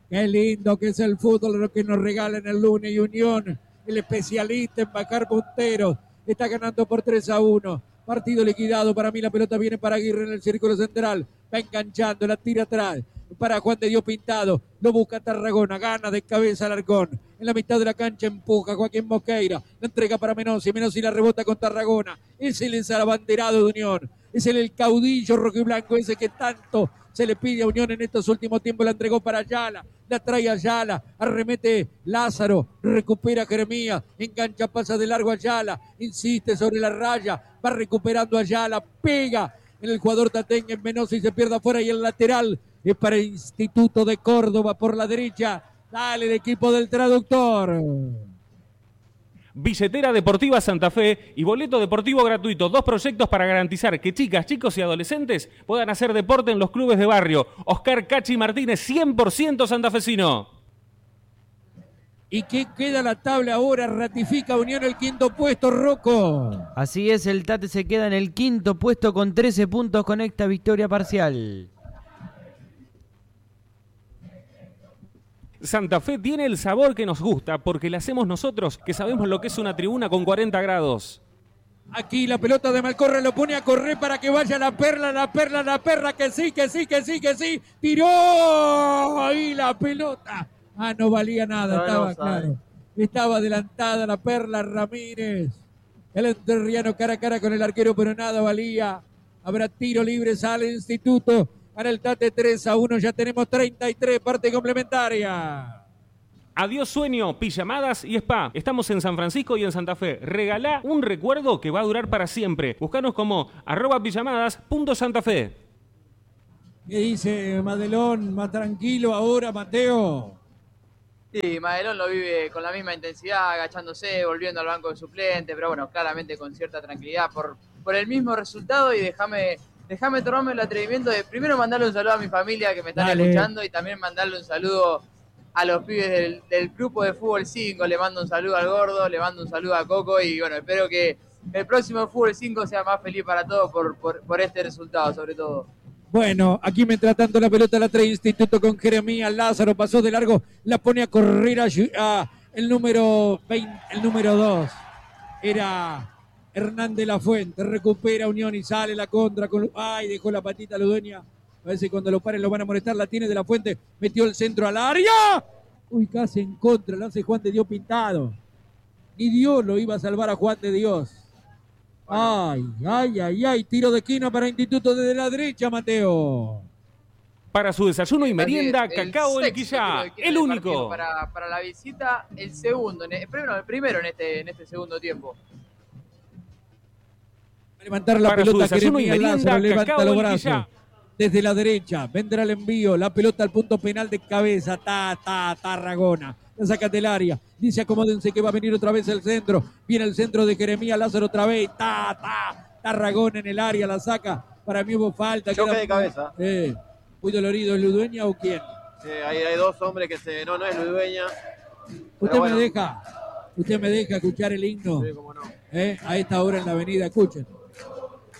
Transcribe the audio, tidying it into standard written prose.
Qué lindo que es el fútbol, lo que nos regalan el lunes y Unión, el especialista en bajar punteros. Está ganando por 3-1. Partido liquidado. Para mí la pelota viene para Aguirre en el círculo central. Va enganchando, la tira atrás. Para Juan de Dios Pintado. Lo busca Tarragona. Gana de cabeza Alarcón. En la mitad de la cancha empuja Joaquín Mosqueira. La entrega para Menossi. Menossi la rebota con Tarragona. Es el abanderado de Unión. Es el caudillo rojiblanco ese que tanto se le pide a Unión en estos últimos tiempos. La entregó para Ayala. La trae Ayala, arremete Lázaro, recupera Jeremías, engancha, pasa de largo Ayala, insiste sobre la raya, va recuperando Ayala, pega en el jugador Tatengue en Menossi y se pierde afuera, y el lateral es para el Instituto de Córdoba por la derecha. Dale el equipo del traductor. Billetera Deportiva Santa Fe y boleto deportivo gratuito. 2 proyectos para garantizar que chicas, chicos y adolescentes puedan hacer deporte en los clubes de barrio. Oscar Cachi Martínez, 100% santafesino. ¿Y qué queda la tabla ahora? Ratifica Unión el 5º puesto, Rocco. Así es, el Tate se queda en el 5º puesto con 13 puntos con esta victoria parcial. Santa Fe tiene el sabor que nos gusta porque la hacemos nosotros, que sabemos lo que es una tribuna con 40 grados. Aquí la pelota de Malcorra lo pone a correr para que vaya la perla, que sí. Tiró ahí la pelota. No valía nada, estaba claro. Estaba adelantada la perla Ramírez. El enterriano cara a cara con el arquero, pero nada valía. Habrá tiro libre, sale Instituto. Para el Tate 3-1, ya tenemos 33, parte complementaria. Adiós sueño, pijamadas y spa. Estamos en San Francisco y en Santa Fe. Regalá un recuerdo que va a durar para siempre. Búscanos como @pijamadas.santafe. ¿Qué dice Madelón? Más tranquilo ahora, Mateo. Sí, Madelón lo vive con la misma intensidad, agachándose, volviendo al banco de suplente, pero bueno, claramente con cierta tranquilidad por el mismo resultado. Y déjame tomarme el atrevimiento de primero mandarle un saludo a mi familia que me están escuchando, y también mandarle un saludo a los pibes del grupo de Fútbol 5. Le mando un saludo al Gordo, le mando un saludo a Coco, y bueno, espero que el próximo Fútbol 5 sea más feliz para todos por este resultado, sobre todo. Bueno, aquí mientras tanto la pelota la trae Instituto con Jeremías. Lázaro pasó de largo, la pone a correr a el número 20, el número 2. Era Hernández Lafuente, recupera Unión y sale la contra. Dejó la patita Ludueña. A ver si cuando lo paren lo van a molestar. La tiene de La Fuente, metió el centro al área. Casi en contra, la hace Juan de Dios Pintado. Ni Dios lo iba a salvar a Juan de Dios. Tiro de esquina para Instituto desde la derecha, Mateo. Para su desayuno y merienda, Cacao El Quillá, el único. Para la visita, el segundo, el primero en este segundo tiempo. Levantar la para pelota, su desayuno y merienda, Lázaro, levanta los brazos. Quillá. Desde la derecha, vendrá el envío, la pelota al punto penal de cabeza, Tarragona. La saca del área, dice acomódense que va a venir otra vez el centro. Viene el centro de Jeremías, Lázaro otra vez, Tarragona en el área, la saca. Para mí hubo falta. Choque de cabeza. Muy dolorido, ¿es Ludueña o quién? Sí, hay dos hombres que no es Ludueña. Usted me deja escuchar el himno. Sí, cómo no. A esta hora en la avenida, escuchen.